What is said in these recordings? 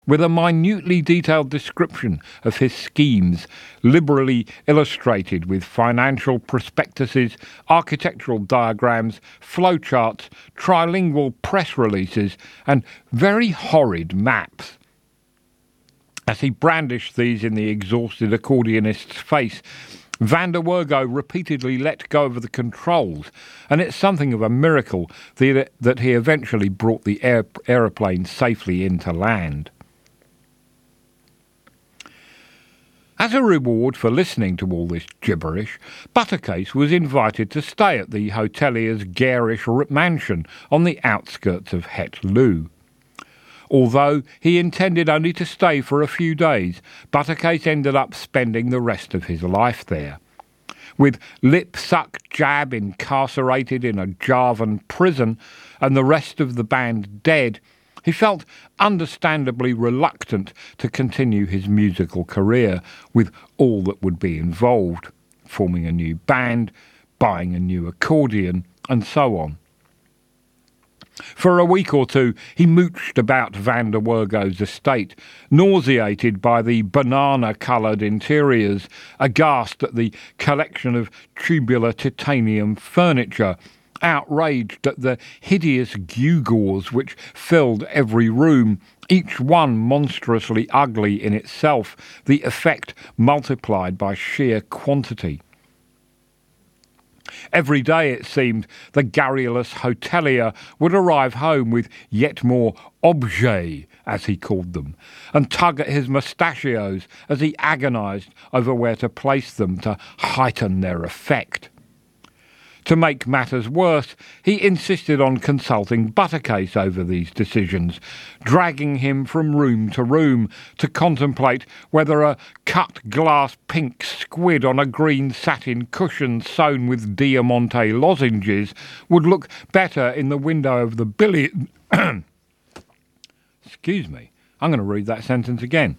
with a minutely detailed description of his schemes, liberally illustrated with financial prospectuses, architectural diagrams, flowcharts, trilingual press releases, and very horrid maps. As he brandished these in the exhausted accordionist's face, van der Wergo repeatedly let go of the controls, and it's something of a miracle that he eventually brought the aeroplane safely into land. As a reward for listening to all this gibberish, Buttercase was invited to stay at the hotelier's garish mansion on the outskirts of Het Loo. Although he intended only to stay for a few days, Buttercase ended up spending the rest of his life there. With Lip-Suck Jab incarcerated in a Javan prison and the rest of the band dead, he felt understandably reluctant to continue his musical career with all that would be involved, forming a new band, buying a new accordion, and so on. For a week or two, he mooched about van der Wergo's estate, nauseated by the banana-coloured interiors, aghast at the collection of tubular titanium furniture, outraged at the hideous gewgaws which filled every room, each one monstrously ugly in itself, the effect multiplied by sheer quantity. Every day, it seemed, the garrulous hotelier would arrive home with yet more objets, as he called them, and tug at his mustachios as he agonised over where to place them to heighten their effect. To make matters worse, he insisted on consulting Buttercase over these decisions, dragging him from room to contemplate whether a cut glass pink squid on a green satin cushion sewn with Diamante lozenges would look better in the window of the billiard... Excuse me, I'm going to read that sentence again.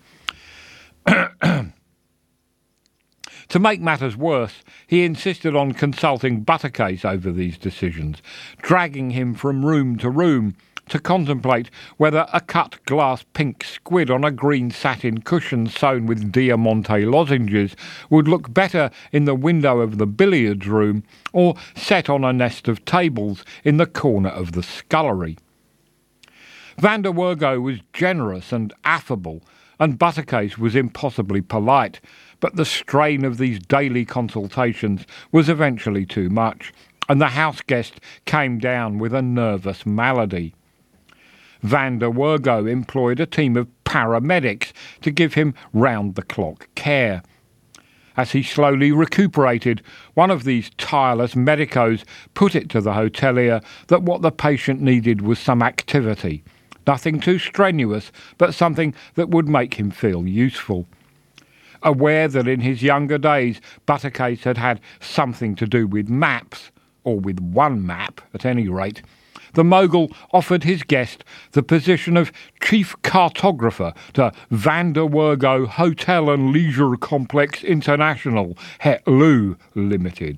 To make matters worse, he insisted on consulting Buttercase over these decisions, dragging him from room to contemplate whether a cut glass pink squid on a green satin cushion sewn with Diamante lozenges would look better in the window of the billiards room or set on a nest of tables in the corner of the scullery. Van der Wergo was generous and affable, and Buttercase was impossibly polite, but the strain of these daily consultations was eventually too much, and the houseguest came down with a nervous malady. Van der Wergo employed a team of paramedics to give him round-the-clock care. As he slowly recuperated, one of these tireless medicos put it to the hotelier that what the patient needed was some activity, nothing too strenuous, but something that would make him feel useful. Aware that in his younger days Buttercase had had something to do with maps, or with one map at any rate, the mogul offered his guest the position of chief cartographer to Van der Wergo Hotel and Leisure Complex International, Het Loo Limited.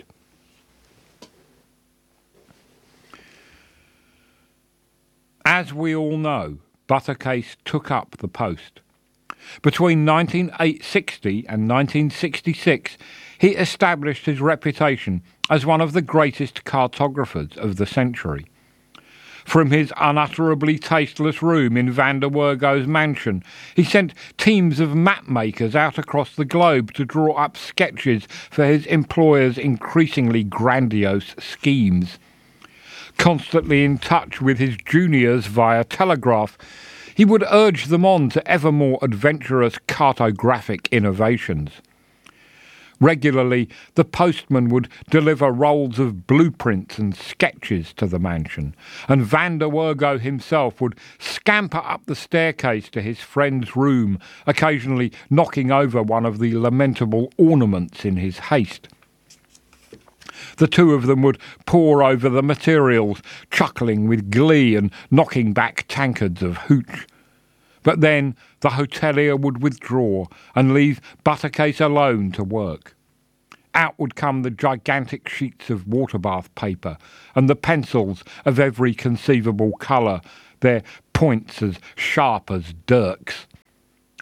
As we all know, Buttercase took up the post. Between 1960 and 1966, he established his reputation as one of the greatest cartographers of the century. From his unutterably tasteless room in van der Wergo's mansion, he sent teams of map-makers out across the globe to draw up sketches for his employer's increasingly grandiose schemes. Constantly in touch with his juniors via telegraph, he would urge them on to ever more adventurous cartographic innovations. Regularly, the postman would deliver rolls of blueprints and sketches to the mansion, and van der Wergo himself would scamper up the staircase to his friend's room, occasionally knocking over one of the lamentable ornaments in his haste. The two of them would pore over the materials, chuckling with glee and knocking back tankards of hooch. But then the hotelier would withdraw and leave Buttercase alone to work. Out would come the gigantic sheets of waterbath paper and the pencils of every conceivable colour, their points as sharp as dirks.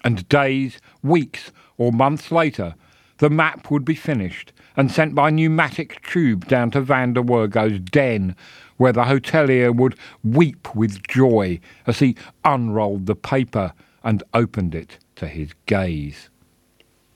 And days, weeks, or months later, the map would be finished and sent by pneumatic tube down to Van der Wergo's den, where the hotelier would weep with joy as he unrolled the paper and opened it to his gaze.